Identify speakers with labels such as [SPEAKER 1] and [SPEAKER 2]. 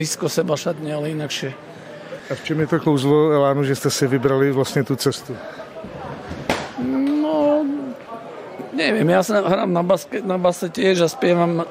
[SPEAKER 1] blízko seba šatne, ale inakšie.
[SPEAKER 2] A v čem je to kouzlo Elánu, že jste si vybrali vlastně tu cestu?
[SPEAKER 1] No, neviem, ja sa hrám na base tiež a spievam